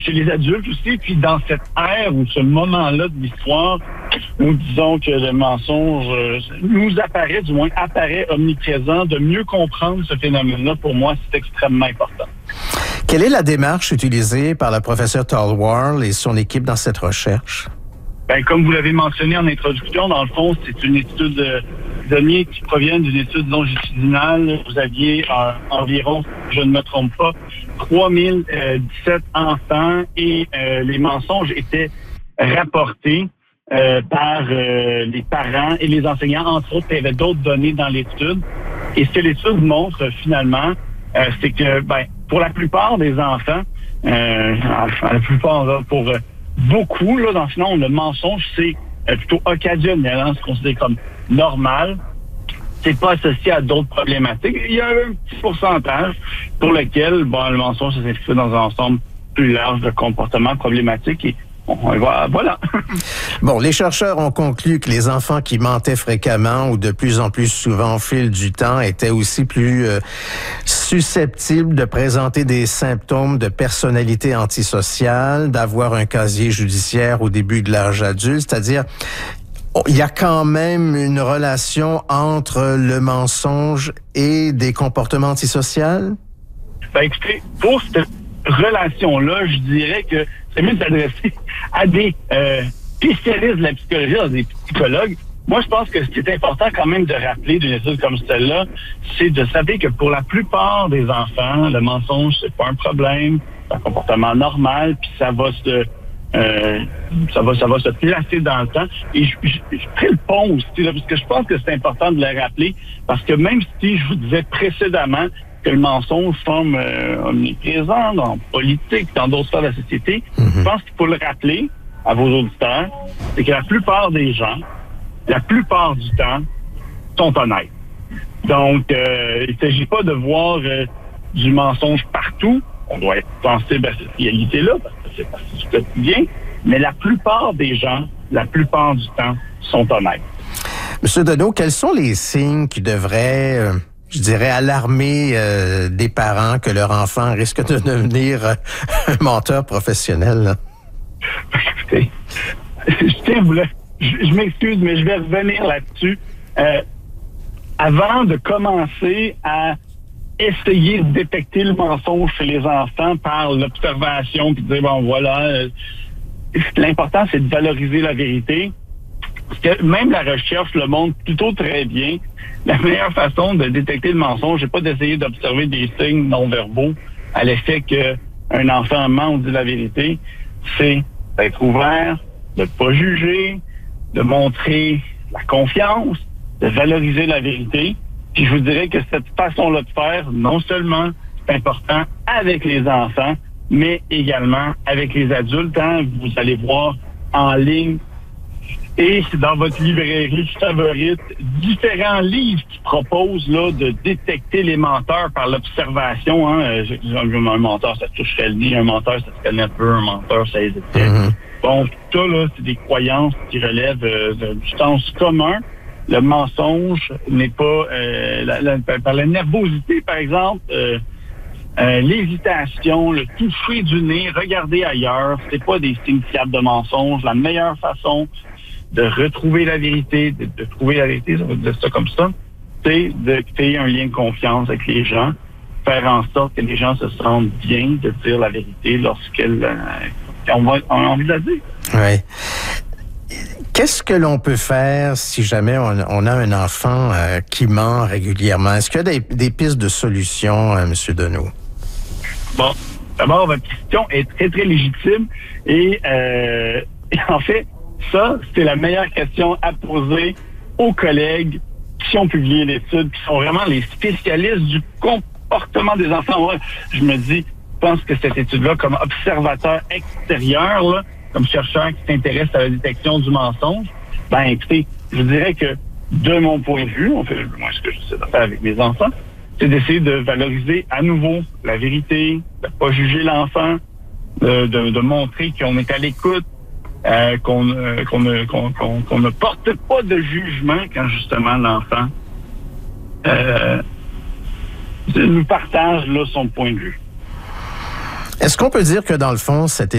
chez les adultes aussi, puis dans cette ère ou ce moment-là de l'histoire où disons que le mensonge nous apparaît, du moins apparaît omniprésent, de mieux comprendre ce phénomène-là, pour moi, c'est extrêmement important. Quelle est la démarche utilisée par le professeur Talwar et son équipe dans cette recherche? Ben, comme vous l'avez mentionné en introduction, dans le fond, c'est une étude de données qui proviennent d'une étude longitudinale. Vous aviez environ, si je ne me trompe pas, 3017 enfants et les mensonges étaient rapportés par les parents et les enseignants. Entre autres, il y avait d'autres données dans l'étude. Et ce que l'étude montre finalement, c'est que pour la plupart des enfants, la plupart, là, pour beaucoup, là, dans le fond, le mensonge, c'est plutôt occasionnel, hein, ce qu'on se dit comme normal. C'est pas associé à d'autres problématiques. Il y a un petit pourcentage pour lequel le mensonge s'inscrit dans un ensemble plus large de comportements problématiques et voilà. Bon, les chercheurs ont conclu que les enfants qui mentaient fréquemment ou de plus en plus souvent au fil du temps étaient aussi plus susceptibles de présenter des symptômes de personnalité antisociale, d'avoir un casier judiciaire au début de l'âge adulte, c'est-à-dire il y a quand même une relation entre le mensonge et des comportements antisociaux? Écoutez, pour cette relation-là, je dirais que c'est mieux de s'adresser à des spécialistes de la psychologie, à des psychologues. Moi, je pense que ce qui est important quand même de rappeler d'une étude comme celle-là, c'est de savoir que pour la plupart des enfants, le mensonge, c'est pas un problème, c'est un comportement normal, puis ça va se placer dans le temps. Et je ferai le pont aussi, là, parce que je pense que c'est important de le rappeler, parce que même si je vous disais précédemment que le mensonge forme omniprésent dans la politique, dans d'autres sphères de la société, je pense qu'il faut le rappeler à vos auditeurs, c'est que la plupart des gens, la plupart du temps, sont honnêtes. Donc, il ne s'agit pas de voir du mensonge partout. On doit être sensible à cette réalité-là, parce que c'est partie du quotidien, mais la plupart des gens, la plupart du temps, sont honnêtes. Monsieur Deneau, quels sont les signes qui devraient... je dirais, alarmer des parents que leur enfant risque de devenir un menteur professionnel? Là. Écoutez, je m'excuse, mais je vais revenir là-dessus. Avant de commencer à essayer de détecter le mensonge chez les enfants par l'observation, puis de dire, l'important, c'est de valoriser la vérité. Parce que même la recherche le montre plutôt très bien. La meilleure façon de détecter le mensonge, c'est pas d'essayer d'observer des signes non-verbaux à l'effet qu'un enfant ment ou dit la vérité. C'est d'être ouvert, de ne pas juger, de montrer la confiance, de valoriser la vérité. Puis je vous dirais que cette façon-là de faire, non seulement c'est important avec les enfants, mais également avec les adultes. Hein, vous allez voir en ligne et dans votre librairie favorite, différents livres qui proposent là de détecter les menteurs par l'observation. Hein. Un menteur, ça toucherait le nez. Un menteur, ça se connaît peu. Un menteur, ça hésitait. Bon, tout ça, là, c'est des croyances qui relèvent du sens commun. Le mensonge n'est pas... par la nervosité, par exemple, l'hésitation, le toucher du nez, regarder ailleurs, c'est pas des signes fiables de mensonge. La meilleure façon de retrouver la vérité, de trouver la vérité, ça va dire ça comme ça, c'est de créer un lien de confiance avec les gens, faire en sorte que les gens se sentent bien de dire la vérité lorsqu'elles ont envie de la dire. Oui. Qu'est-ce que l'on peut faire si jamais on a un enfant qui ment régulièrement? Est-ce qu'il y a des pistes de solutions, M. Deneau? Bon, d'abord, votre question est très, très légitime et en fait, ça, c'est la meilleure question à poser aux collègues qui ont publié l'étude, qui sont vraiment les spécialistes du comportement des enfants. Moi, je me dis, je pense que cette étude-là, comme observateur extérieur, là, comme chercheur qui s'intéresse à la détection du mensonge, écoutez, je dirais que de mon point de vue, moi, ce que j'essaie de faire avec mes enfants, c'est d'essayer de valoriser à nouveau la vérité, de ne pas juger l'enfant, de montrer qu'on est à l'écoute, qu'on ne porte pas de jugement quand justement l'enfant nous partage là, son point de vue. Est-ce qu'on peut dire que dans le fond, cette